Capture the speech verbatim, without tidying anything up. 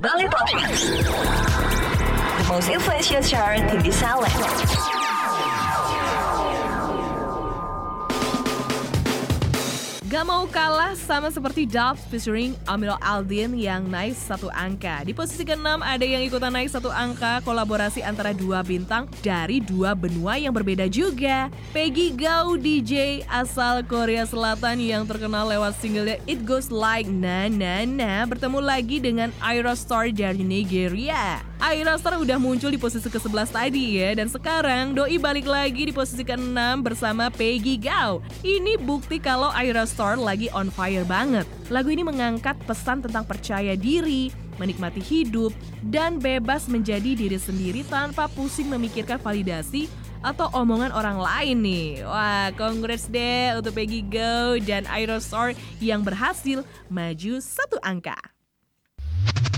Daily Topics. The most influential chart in the Salad. Gak mau kalah sama seperti Dobbs featuring Amir Aldin yang naik satu angka. Di posisi keenam ada yang ikutan naik satu angka, kolaborasi antara dua bintang dari dua benua yang berbeda juga. Peggy Gou, D J asal Korea Selatan yang terkenal lewat singlenya It Goes Like Na Na Na, bertemu lagi dengan Ayra Starr dari Nigeria. Ayra Starr udah muncul di posisi kesebelas tadi ya, dan sekarang Doi balik lagi di posisi keenam bersama Peggy Gou. Ini bukti kalau Ayra Starr lagi on fire banget. Lagu ini mengangkat pesan tentang percaya diri, menikmati hidup, dan bebas menjadi diri sendiri tanpa pusing memikirkan validasi atau omongan orang lain nih. Wah, congrats deh untuk Peggy Gou dan Ayra Starr yang berhasil maju satu angka.